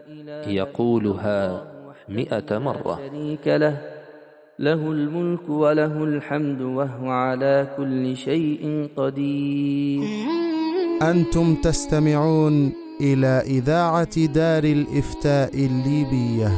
يقولها 100 مرة. شريك له، له الملك وله الحمد وهو على كل شيء قدير. أنتم تستمعون إلى إذاعة دار الإفتاء الليبية.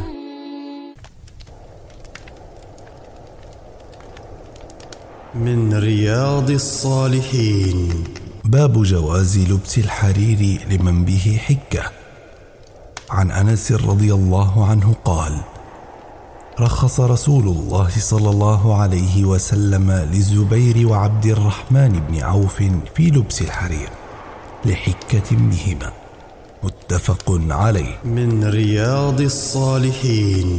من رياض الصالحين، باب جواز لبس الحرير لمن به حكة. عن أنس رضي الله عنه قال: رخص رسول الله صلى الله عليه وسلم للزبير وعبد الرحمن بن عوف في لبس الحرير لحكة بهما، متفق عليه. من رياض الصالحين.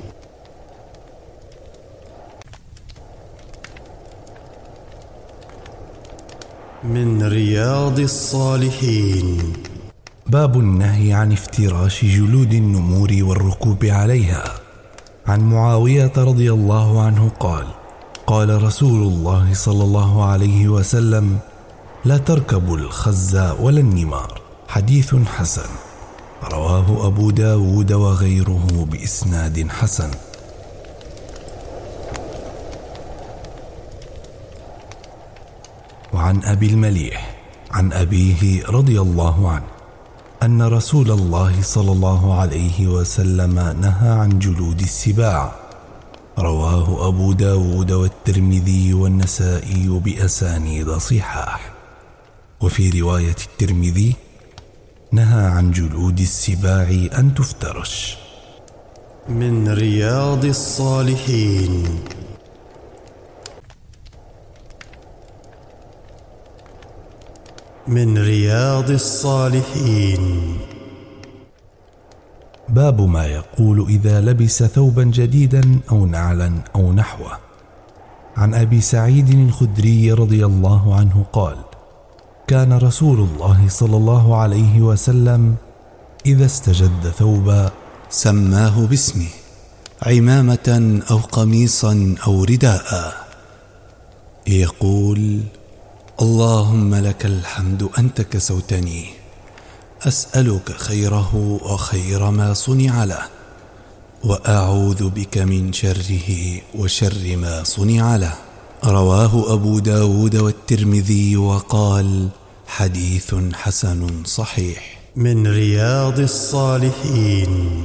من رياض الصالحين، باب النهي عن افتراش جلود النمور والركوب عليها. عن معاوية رضي الله عنه قال: قال رسول الله صلى الله عليه وسلم: لا تركبوا الخز ولا النمار. حديث حسن، رواه أبو داود وغيره بإسناد حسن. وعن أبي المليح عن أبيه رضي الله عنه أن رسول الله صلى الله عليه وسلم نهى عن جلود السباع، رواه أبو داود والترمذي والنسائي بأسانيد صحاح. وفي رواية الترمذي: نهى عن جلود السباع أن تفترش. من رياض الصالحين. من رياض الصالحين، باب ما يقول إذا لبس ثوبا جديدا أو نعلا أو نحوه. عن أبي سعيد الخدري رضي الله عنه قال: كان رسول الله صلى الله عليه وسلم إذا استجد ثوبا سماه باسمه، عمامة أو قميصا أو رداء، يقول: اللهم لك الحمد أنت كسوتني، أسألك خيره وخير ما صنع له، وأعوذ بك من شره وشر ما صنع له. رواه أبو داود والترمذي وقال: حديث حسن صحيح. من رياض الصالحين.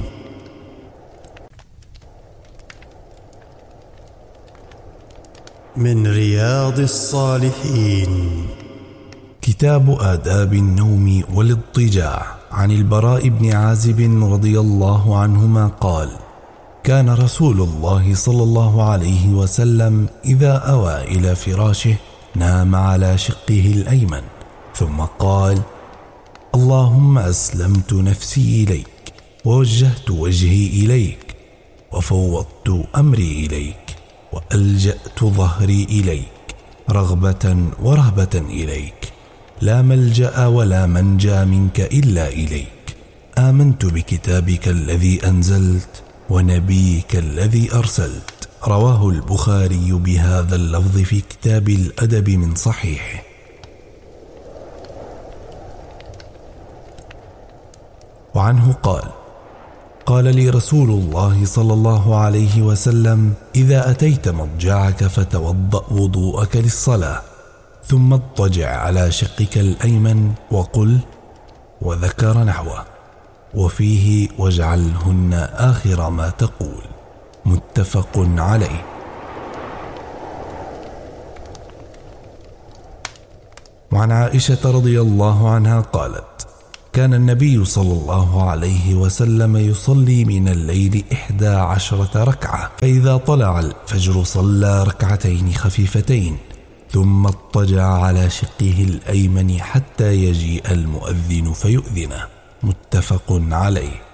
من رياض الصالحين، كتاب آداب النوم والاضطجاع. عن البراء بن عازب رضي الله عنهما قال: كان رسول الله صلى الله عليه وسلم إذا أوى إلى فراشه نام على شقه الأيمن، ثم قال: اللهم أسلمت نفسي إليك، ووجهت وجهي إليك، وفوضت أمري إليك، وألجأت ظهري إليك، رغبة ورهبة إليك، لا ملجأ ولا منجا منك إلا إليك. آمنت بكتابك الذي أنزلت ونبيك الذي أرسلت. رواه البخاري بهذا اللفظ في كتاب الأدب من صحيحه. وعنه قال: قال لي رسول الله صلى الله عليه وسلم: إذا أتيت مضجعك فتوضأ وضوءك للصلاة، ثم اضطجع على شقك الأيمن وقل، وذكر نحوه، وفيه: واجعلهن آخر ما تقول، متفق عليه. وعن عائشة رضي الله عنها قالت: كان النبي صلى الله عليه وسلم يصلي من الليل 11 ركعة، فإذا طلع الفجر صلى ركعتين خفيفتين، ثم اضطجع على شقه الأيمن حتى يجيء المؤذن فيؤذنه، متفق عليه.